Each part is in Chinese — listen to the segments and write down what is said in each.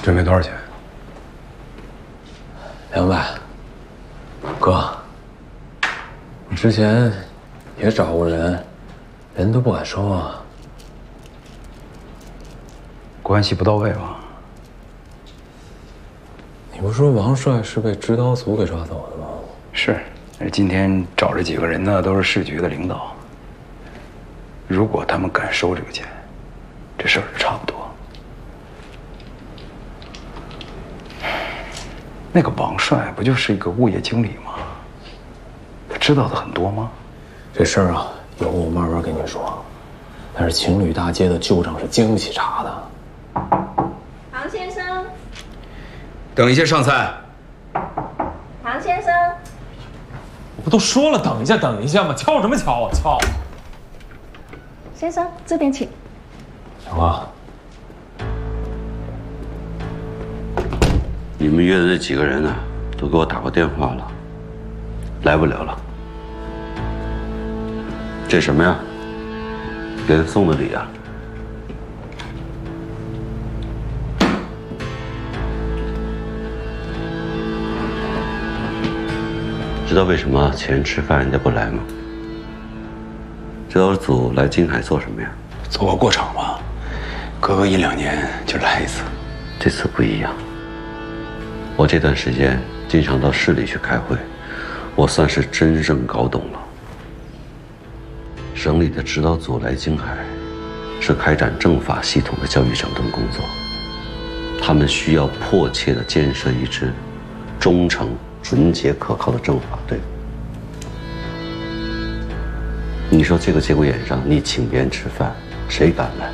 准备多少钱 ？200。哥，你之前也找过人，人都不敢收啊。 关系不到位吧？ 你不是说王帅是被指导组给抓走的吗？ 是，而今天找这几个人呢，都是市局的领导。如果他们敢收这个钱，这事儿就差不多。那个王帅不就是一个物业经理吗？他知道的很多吗？ 这事儿啊，有空我慢慢跟你说。但是情侣大街的旧账是经不起查的。 唐先生， 等一下上菜。 唐先生， 我不都说了等一下，等一下吗？敲什么敲啊？敲！ 先生这边请。 小花， 你们约的那几个人呢，都给我打过电话了，来不了了。这什么呀？给人送的礼啊？知道为什么请人吃饭人家不来吗？指导组来金海做什么呀？ 做个过场吧，隔个1、2年就来一次。 这次不一样。我这段时间经常到市里去开会，我算是真正搞懂了。省里的指导组来京海，是开展政法系统的教育整顿工作。他们需要迫切地建设一支忠诚、纯洁、可靠的政法队。你说这个节骨眼上，你请别人吃饭，谁敢来？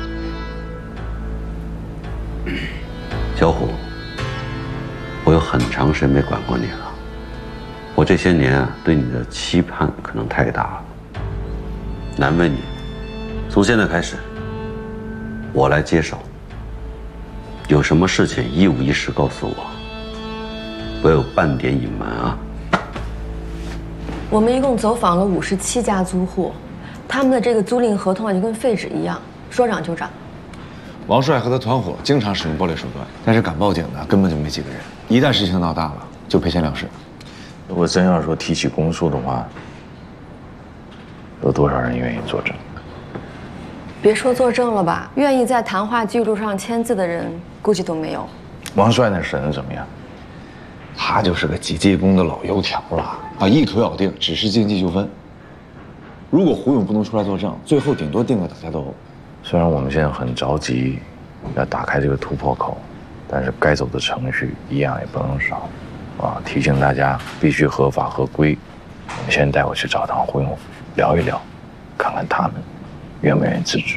小虎，我有很长时间没管过你了。我这些年啊，对你的期盼可能太大了。难为你，从现在开始，我来接手。有什么事情一五一十告诉我，不要有半点隐瞒啊！ 我们一共走访了57家租户，他们的这个租赁合同啊就跟废纸一样，说涨就涨。 王帅和他团伙经常使用暴力手段，但是敢报警的根本就没几个人。一旦事情闹大了，就赔钱了事。 如果真要说提起公诉的话，有多少人愿意作证？ 别说作证了吧，愿意在谈话记录上签字的人估计都没有。 王帅那审的怎么样？ 他就是个几季风的老油条了，啊，一口咬定只是经济纠纷。如果胡勇不能出来作证，最后顶多定个打架斗殴。 虽然我们现在很着急要打开这个突破口，但是该走的程序一样也不能少。啊，提醒大家必须合法合规。我们先带我去找唐胡勇聊一聊，看看他们愿不愿意自治。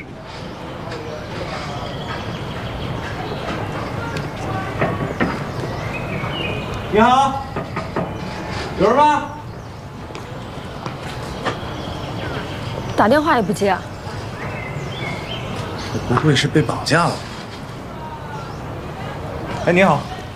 你好，有人吗？ 打电话也不接啊？ 不会是被绑架了？ 哎，你好。